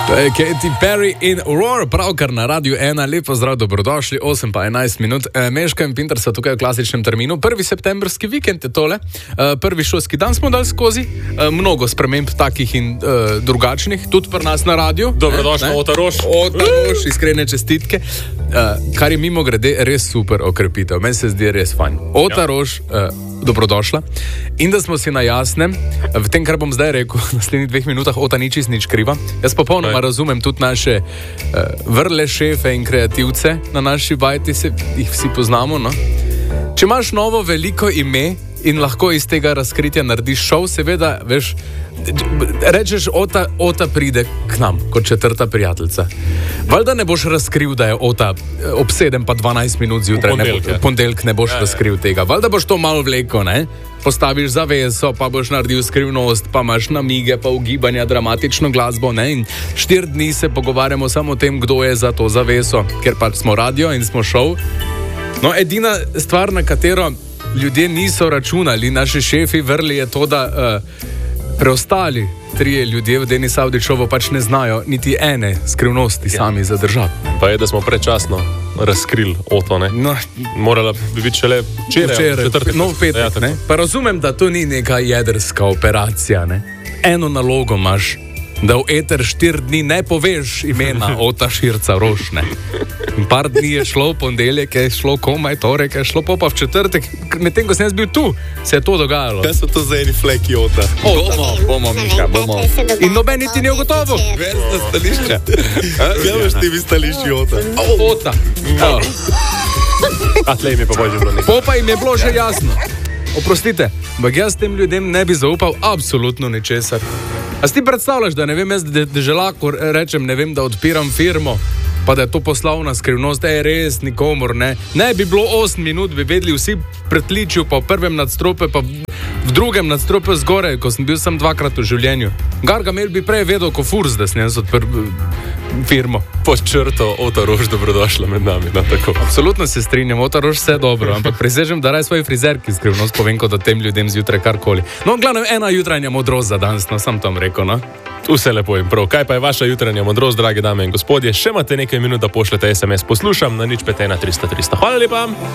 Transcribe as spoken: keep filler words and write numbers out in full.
To je Katy Perry in Roar, pravkar na Radiu ena. Lepo zdrav, dobrodošli, osem pa enajst minut. E, Meška in Pinter so tukaj v klasičnem terminu. Prvi septembrski vikend je tole. E, prvi šolski dan smo dali skozi. E, mnogo sprememb takih in e, drugačnih, tudi pri nas na radiju. Dobrodošli, Ota Roš. Ota Roš, iskrene čestitke. E, kar je mimo grede res super okrepitev. Meni se zdi res fajn. Ota ja. Roš, e, dobrodošla. In da smo si na jasnem, v tem, kar bom zdaj rekel, v naslednjih dveh minutah, Ota ni čist nič kriva. Jaz popolnoma Aj. razumem tudi naše uh, vrle šefe in kreativce na naši bajti, se jih vsi poznamo, no? Če imaš novo veliko ime in lahko iz tega razkritja narediš šov, seveda, veš, rečeš, Ota, Ota pride k nam kot četrta prijateljica. Valjda ne boš razkril, da je Ota ob sedem pa dvanajst minut zjutraj, v ponedeljek ne boš ja, razkril tega. Valjda boš to malo vleko, ne? Postaviš zaveso, pa boš naredil skrivnost, pa imaš namige, pa ugibanja, dramatično glasbo, ne? In štiri dni se pogovarjamo samo o tem, kdo je za to zaveso, ker pa smo radio in smo šov. No, edina stvar, na katero ljudje niso računali, naši šefi vrli, je to, da uh, preostali trije ljudje v Denis Avdićovo pač ne znajo niti ene skrivnosti ja. sami zadržati. Pa je, da smo prečasno razkrili Oto, ne? No, morala bi biti šele včeraj, četrtek. No, v petek, ja, ne? Pa razumem, da to ni neka jedrska operacija, ne? Eno nalogo imaš, da v eter štiri dni ne poveš imena Ota Širca Roš, ne? In par dni je šlo, ponedeljek je šlo, komaj torek je šlo, pa v četrtek, medtem ko sem jaz bil tu, se je to dogajalo. Kaj so to za eni fleki Ota? Bomo, bomo, Miška, bomo. In noben niti ni ugotovil. Veš na stališče? Kaj veš ti bi stališči Ota? Ota. A tlej mi pa bože bilo nekaj. Popa jim je bilo že jasno. Oprostite, ampak jaz tem ljudem ne bi zaupal absolutno ničesar. A si ti predstavljaš, da ne vem, jaz da, da že lahko rečem, ne vem, da odpiram firmo, pa da je to poslovna skrivnost, da je res nikomor, ne. Ne bi bilo osem minut, bi vedeli vsi pretličju, pa v prvem nadstropju, pa v drugem nadstropju zgoraj, ko sem bil sem dvakrat v življenju. Gargamel bi prej vedel, ko furs, da sem jaz odprl firmo. Pod črto, Ota Roš, dobrodošla med nami, no, tako. Absolutno se strinjam, Ota Roš, vse dobro, ampak prisežem, da raj svoji frizerki skrivnost povem, kot da tem ljudem zjutraj karkoli. No, glavno, ena jutranja modrost za danes, no, sam tam rekel, no. Vse lepo in prav. Kaj pa je vaša jutranja modrost, drage dame in gospodje? Še imate nekaj minut, da pošljete es em es. Poslušam na nič pet ena tristo tristo. Hvala lepa.